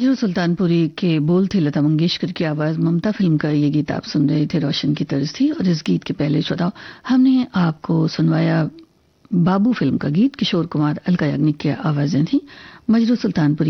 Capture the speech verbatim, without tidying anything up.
मजरू सुल्तानपुरी के बोल थे लता मंगेशकर की आवाज, ममता फिल्म का ये गीत आप सुन रहे थे, रोशन की तर्ज थी। और इस गीत के पहले श्रोताओ हमने आपको सुनवाया बाबू फिल्म का गीत, किशोर कुमार, अलका याग्निक की आवाजें थी। मजरू सुल्तानपुरी